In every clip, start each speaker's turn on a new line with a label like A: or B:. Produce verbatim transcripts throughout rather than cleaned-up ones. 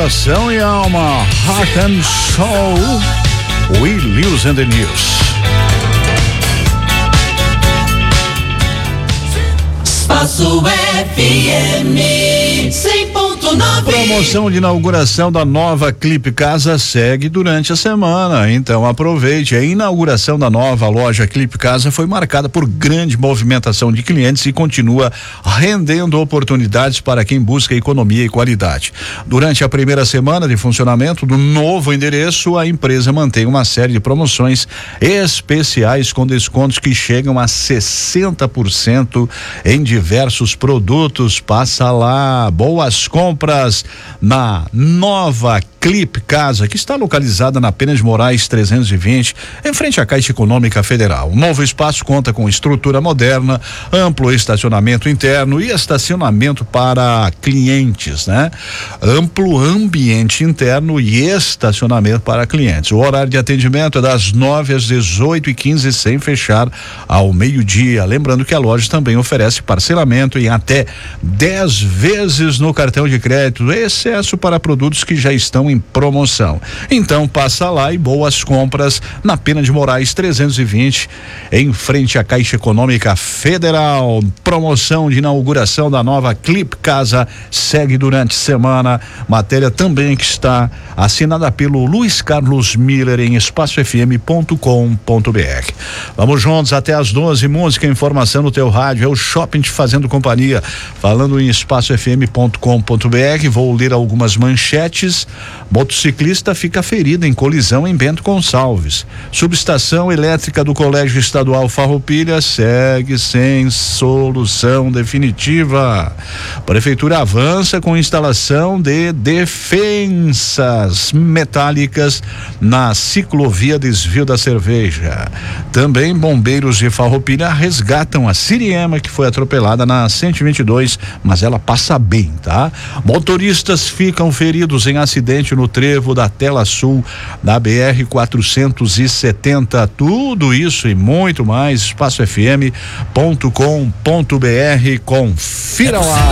A: Coração e alma, Heart and Soul, Will Lewis and the News.
B: Espaço F M cem ponto nove.
A: Promoção de inauguração da nova Clipe Casa segue durante a semana, então aproveite. A inauguração da nova loja Clipe Casa foi marcada por grande movimentação de clientes e continua rendendo oportunidades para quem busca economia e qualidade. Durante a primeira semana de funcionamento do novo endereço, a empresa mantém uma série de promoções especiais com descontos que chegam a sessenta por cento em diversos produtos. Passa lá, boas compras na nova Clipe Casa, que está localizada na Pena de Moraes trezentos e vinte, em frente à Caixa Econômica Federal. O novo espaço conta com estrutura moderna, amplo estacionamento interno e estacionamento para clientes, né? Amplo ambiente interno e estacionamento para clientes. O horário de atendimento é das nove às dezoito e quinze, sem fechar ao meio-dia. Lembrando que a loja também oferece parcelamento em até dez vezes no cartão de crédito, excesso para produtos que já estão em promoção. Então passa lá e boas compras na Pena de Moraes trezentos e vinte, em frente à Caixa Econômica Federal. Promoção de inauguração da nova Clipe Casa segue durante a semana. Matéria também que está assinada pelo Luiz Carlos Miller em espaço f m ponto com ponto b r. Vamos juntos até as doze. Música, informação no teu rádio, é o Shopping te fazendo companhia. Falando em espaço f m ponto com ponto b r, vou ler algumas manchetes. Motociclista fica ferido em colisão em Bento Gonçalves. Subestação elétrica do Colégio Estadual Farroupilha segue sem solução definitiva. Prefeitura avança com instalação de defensas metálicas na ciclovia Desvio da Cerveja. Também bombeiros de Farroupilha resgatam a Siriema, que foi atropelada na cento e vinte e dois, mas ela passa bem, tá? Motoristas ficam feridos em acidente no trevo da Tela Sul da B R quatrocentos e setenta. Tudo isso e muito mais, espaço f m ponto com ponto b r. Confira lá.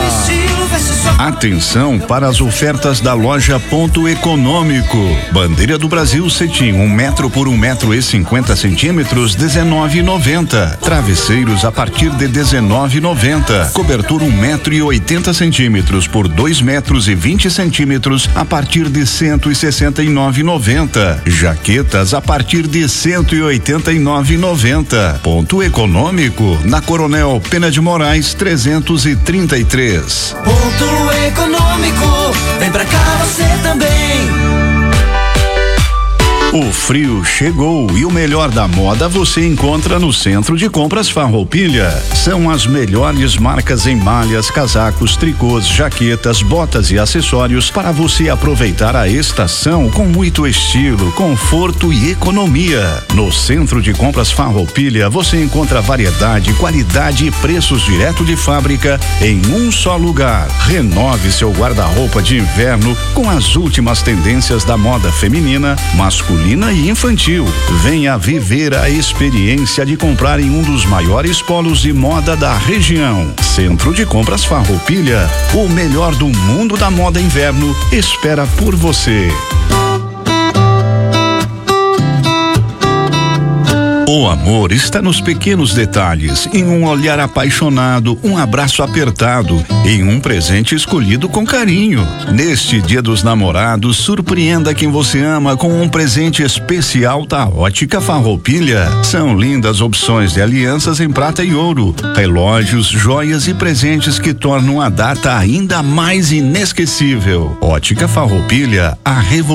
C: Atenção para as ofertas da loja Ponto Econômico. Bandeira do Brasil cetim, um metro por um metro e cinquenta centímetros, dezenove e noventa. Travesseiros a partir de dezenove e noventa. Cobertura um metro e oitenta centímetros por dois metros e vinte centímetros a partir de cento e sessenta e nove e noventa. Jaquetas a partir de cento e oitenta e nove e noventa. Ponto Econômico na Coronel Pena de Moraes trezentos e trinta e três.
B: Ponto Econômico, vem pra cá você também.
C: O frio chegou e o melhor da moda você encontra no Centro de Compras Farroupilha. São as melhores marcas em malhas, casacos, tricôs, jaquetas, botas e acessórios para você aproveitar a estação com muito estilo, conforto e economia. No Centro de Compras Farroupilha você encontra variedade, qualidade e preços direto de fábrica em um só lugar. Renove seu guarda-roupa de inverno com as últimas tendências da moda feminina, masculina e infantil. Venha viver a experiência de comprar em um dos maiores polos de moda da região. Centro de Compras Farroupilha, o melhor do mundo da moda inverno espera por você. O amor está nos pequenos detalhes, em um olhar apaixonado, um abraço apertado, em um presente escolhido com carinho. Neste Dia dos Namorados, surpreenda quem você ama com um presente especial da Ótica Farroupilha. São lindas opções de alianças em prata e ouro, relógios, joias e presentes que tornam a data ainda mais inesquecível. Ótica Farroupilha, a revolução